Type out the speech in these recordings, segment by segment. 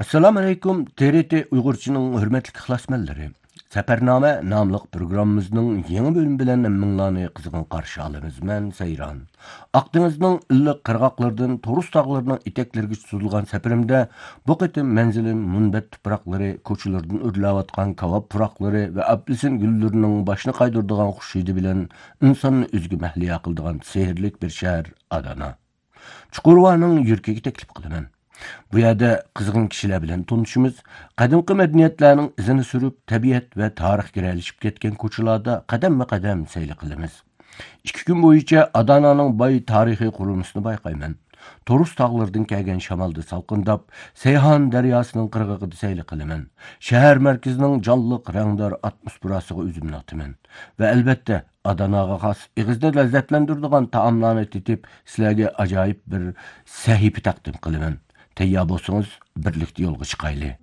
Assalamu alaykum, TRT Uyg'urchining hurmatli ixlosmandlari. Safarnoma nomli programmamizning yangi bölümü bilan minglarni qizg'in qarshi olamiz. Men Sayron. Aqdengizning illiq qirg'oqlaridan To'rus tog'larining etaklariga suzilgan safarimda bu qitim manzilim munbat tuproqlari, ko'chalardan o'rlayotgan kavab puroqlari va apelsin gullarining boshini qaydirdigan xush hidi bilan insonni o'ziga mahliyo qildigan sehrli bir shahar Adana. Chuqurvaning yurkiga taklif qilaman. Bu yerda qizg'in kishilar bilan tanishimiz, qadimgi madaniyatlarning izini surib, tabiat va tarixga ergashib ketgan ko'chalarda qadam-qadam sayli qilamiz. 2 kun bo'yicha Adananing boy tarixiy qurilmasini bayqayman. To'rus tog'laridan kelgan shamolda salqindab, Seyhan daryosining qirg'og'ida sayli qilaman. Shahar markazining jonliq rangdor atmosferasiga o'zimni ataman. Va albatta, Adanaga xos ig'izda lazzatlantiradigan taomlarni tetib, sizlarga ajoyib bir sahifa taqdim qilaman. Tayyor bo'lsangiz, birlikda yo'lga chiqaylik.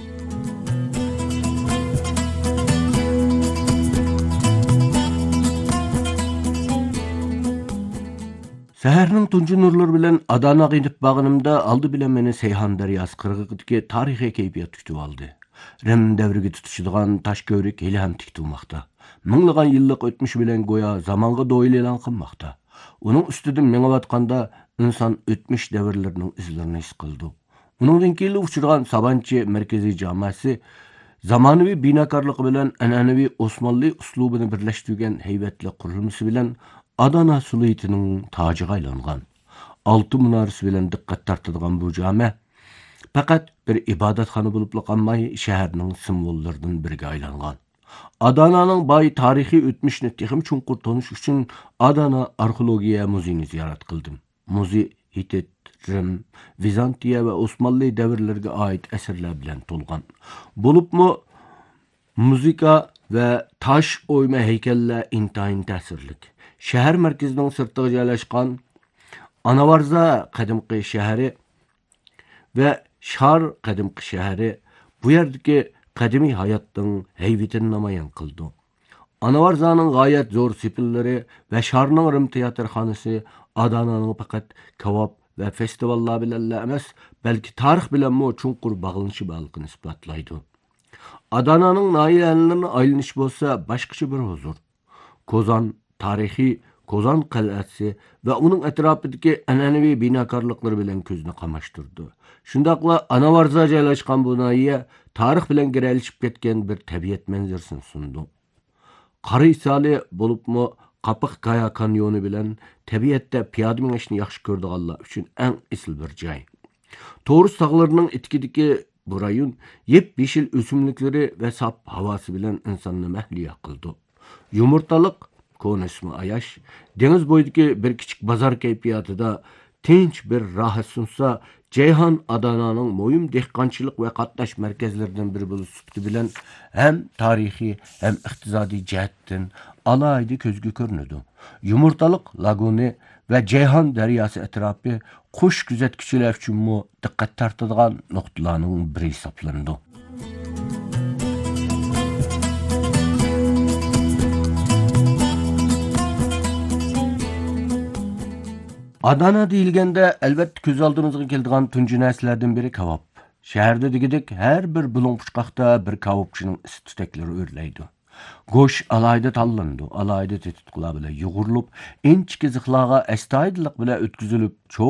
Saharning tunji nurlari bilan Adanaga yetib borganimda oldi bilan meni Seyhan daryosi qirg'og'idagi tarixiy kayfiyat kutib oldi. Rim davriga tutishadigan tosh ko'rik hali ham tiktilmoqda. Minglagan yillik o'tmish bilan go'yo zamonga do'yil e'lon qilmoqda. Uning ustidan mengayotganda inson o'tmish davrlarining izlarini his qildi. Uningdan keyin uchirgan Sabanchi markaziy jamoasi zamonaviy binokorligi bilan an'anaviy Osmonli uslubini birlashtirgan haybatli qurilmasi bilan Adana suluyetining tojiga aylangan. Olti minorasi bilan diqqat tortadigan bu jami faqat bir ibodatxona bo'lib qolmay, shaharning simvollaridan biriga aylangan. Adana'ning boy tarixiy o'tmishini texim chunqur tonish uchun Adana arxeologiya muzeyini ziyorat qildim. Muzey Hitit, Rim, Vizantiya va Osmonli davrlariga oid asarlar bilan to'lgan. Bo'libmi muzika va tosh o'yma haykallar intayin ta'sirli. Shahar markazining sirtiga joylashgan Anavarza qadimgi shahri va Shar qadimgi shahri bu yerdagi qadimiy hayotning hayvitini namoyon qildi. Anavarzaning g'oyat zo'r sepillari va Sharning Rim teatrxonasi Adananing faqat kavob va festivallar bilan emas, balki tarix bilan chunqur bog'lanishi borligini isbotlaydi. Adananing noyalarini aylanish bo'lsa boshqacha bir huzur. Kozan tarixiy Kozan qal'asi va uning atrofidagi an'anaviy binokorliklar bilan ko'zni qamashtirdi. Shundaqla Anavarza joylashgan bu noya tarix bilan giralishib ketgan bir tabiat manzarasini sundi. Qari isoli bo'libmi Qapıq Qaya kanyoni bilan tabiatda piyoda minishni yaxshi ko'radiganlar uchun eng esil bir joy. To'rus tog'larining etkidagi bu rayon yep-yeshil o'simliklari va saf havosi bilan insonni mahliyo qildi. Yumurtaliq ko'nismi ayash, dengiz bo'yidagi bir kichik bozor kayfiyatida tinch bir rohat sunsa, Ceyhan Adana'nın moyum dehqonchilik va qatnash markazlaridan biri bo'lib sufti bilan hem tarixiy hem iqtisodiy jihatdan alohida ko'zga ko'rinadi. Yumurtaliq laguni va Ceyhan daryosi atrofi qush kuzatuvchilar uchun diqqat tortadigan nuqtalarning biri hisoblanadi. Adana deyilganda albatta ko'z oldimizga keladigan tunji narsalardan biri kavob. Shaharda degidek har bir bulung puchqoqda bir kavobchining istiqlari o'rlaydi. Go'sh alayda tanlandi, alayda tetitqular bilan yug'urilib, inchki ziqlarga astoydillik bilan o'tkazilib,